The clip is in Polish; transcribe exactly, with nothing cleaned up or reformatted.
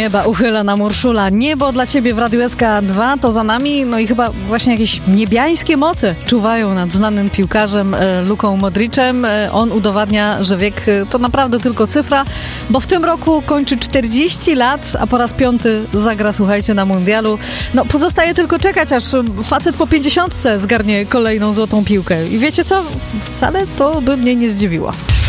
nieba uchyla nam Urszula. Niebo dla ciebie w Radiu S K dwa to za nami, no i chyba właśnie jakieś niebiańskie moce czuwają nad znanym piłkarzem e, Luką Modricem. E, on udowadnia, że wiek e, to naprawdę tylko cyfra, bo w tym roku kończy czterdzieści lat, a po raz piąty zagra, słuchajcie, na mundialu. No pozostaje tylko czekać, aż facet po pięćdziesiątce zgarnie kolejną złotą piłkę. I wiecie co? Wcale to by mnie nie zdziwiło.